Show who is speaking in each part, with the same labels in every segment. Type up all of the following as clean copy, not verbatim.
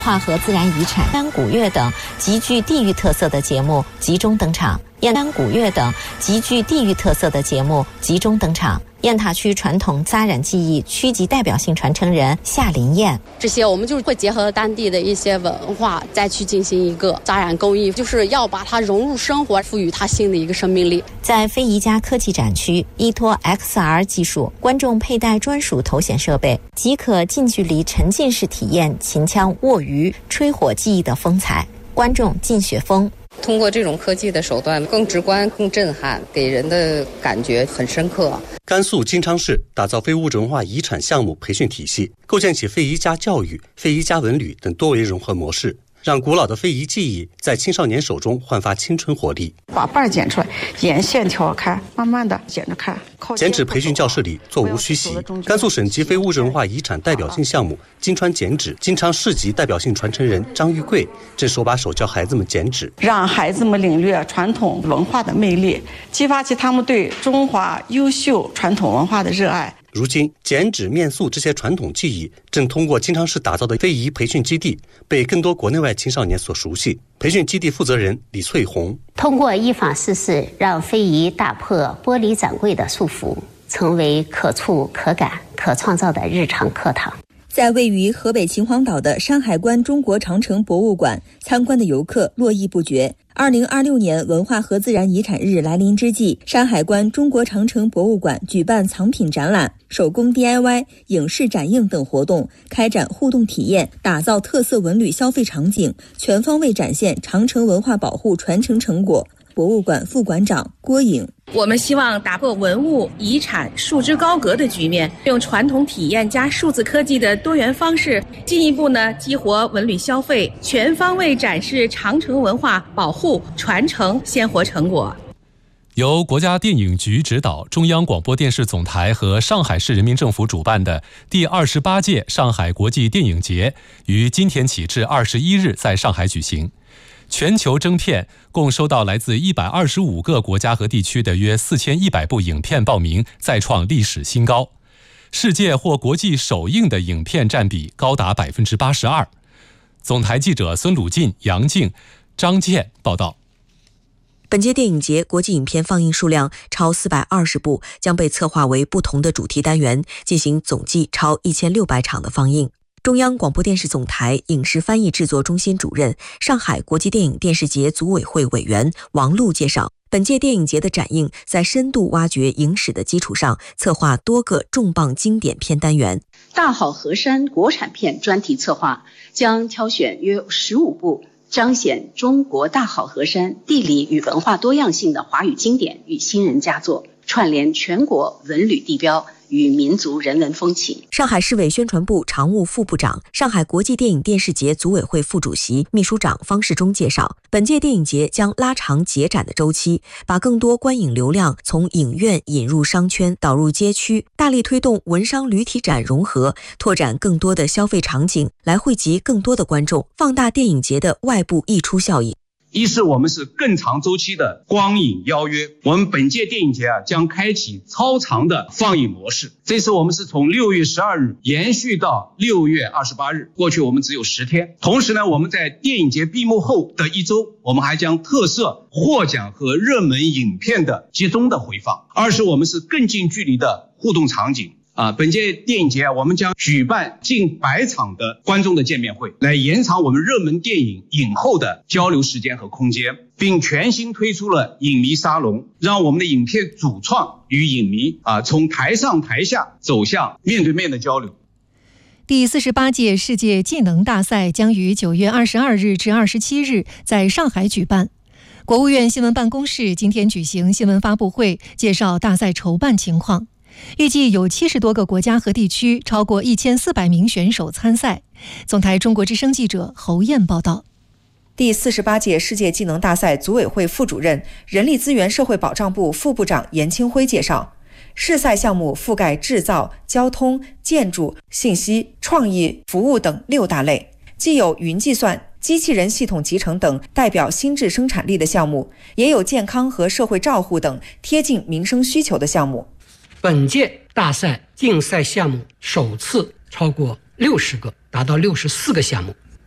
Speaker 1: 化和自然遗产、丹古乐等极具地域特色的节目集中登场。丹古乐等极具地域特色的节目集中登场。雁塔区传统扎染技艺区级代表性传承人夏林燕，
Speaker 2: 这些我们就是会结合当地的一些文化，再去进行一个扎染工艺，就是要把它融入生活，赋予它新的一个生命力。
Speaker 1: 在非遗家科技展区，依托 XR 技术，观众佩戴专属头显设备，即可近距离沉浸式体验秦腔握鱼、吹火技艺的风采。观众进雪峰。
Speaker 3: 通过这种科技的手段，更直观、更震撼，给人的感觉很深刻。
Speaker 4: 甘肃金昌市打造非物质文化遗产项目培训体系，构建起非遗家教育、非遗家文旅等多维融合模式，让古老的非遗技艺在青少年手中焕发青春活力。
Speaker 5: 把瓣剪出来，沿线条看，慢慢的剪着看。
Speaker 4: 剪纸培训教室里座无虚席，甘肃省级非物质文化遗产代表性项目金川剪纸金昌市级代表性传承人张玉贵正手把手教孩子们剪纸，
Speaker 5: 让孩子们领略传统文化的魅力，激发起他们对中华优秀传统文化的热爱。
Speaker 4: 如今，剪纸、面塑这些传统技艺正通过金昌市打造的非遗培训基地，被更多国内外青少年所熟悉。培训基地负责人李翠红，
Speaker 6: 通过依法施事，让非遗打破玻璃掌柜的束缚，成为可触、可感、可创造的日常课堂。
Speaker 7: 在位于河北秦皇岛的山海关中国长城博物馆，参观的游客络绎不绝。2026年文化和自然遗产日来临之际，山海关中国长城博物馆举办藏品展览、手工 DIY、影视展映等活动，开展互动体验，打造特色文旅消费场景，全方位展现长城文化保护传承成果。博物馆副馆长郭颖，
Speaker 8: 我们希望打破文物遗产束之高阁的局面，用传统体验加数字科技的多元方式，进一步激活文旅消费，全方位展示长城文化保护传承鲜活成果。
Speaker 9: 由国家电影局指导，中央广播电视总台和上海市人民政府主办的第28届上海国际电影节于今天起至21日在上海举行。全球征片共收到来自125个国家和地区的约4100部影片报名，再创历史新高。世界或国际首映的影片占比高达82%。总台记者孙鲁进、杨静、张健报道。
Speaker 10: 本届电影节国际影片放映数量超420部，将被策划为不同的主题单元，进行总计超1600场的放映。中央广播电视总台影视翻译制作中心主任、上海国际电影电视节组委会委员王璐介绍，本届电影节的展映在深度挖掘影史的基础上，策划多个重磅经典片单元。
Speaker 11: 大好河山国产片专题策划将挑选约15部彰显中国大好河山地理与文化多样性的华语经典与新人佳作，串联全国文旅地标与民族人文风情。
Speaker 10: 上海市委宣传部常务副部长、上海国际电影电视节组委会副主席、秘书长方世忠介绍，本届电影节将拉长节展的周期，把更多观影流量从影院引入商圈，导入街区，大力推动文商旅体展融合，拓展更多的消费场景，来汇集更多的观众，放大电影节的外部溢出效应。
Speaker 12: 一是我们是更长周期的光影邀约，我们本届电影节将开启超长的放映模式。这次我们是从6月12日延续到6月28日，过去我们只有10天。同时呢，我们在电影节闭幕后的1周，我们还将特设获奖和热门影片的集中的回放。二是我们是更近距离的互动场景。本届电影节我们将举办近100场的观众的见面会，来延长我们热门电影影后的交流时间和空间，并全新推出了影迷沙龙，让我们的影片主创与影迷从台上台下走向面对面的交流。
Speaker 13: 第48届世界技能大赛将于9月22日至27日在上海举办。国务院新闻办公室今天举行新闻发布会，介绍大赛筹办情况。预计有70多个国家和地区，超过1400名选手参赛。总台中国之声记者侯燕报道。
Speaker 14: 第48届世界技能大赛组委会副主任、人力资源社会保障部副部长严清辉介绍，试赛项目覆盖制造、交通、建筑、信息、创意、服务等6大类，既有云计算、机器人系统集成等代表新质生产力的项目，也有健康和社会照护等贴近民生需求的项目。
Speaker 15: 本届大赛竞赛项目首次超过60个，达到64个项目。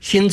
Speaker 15: 新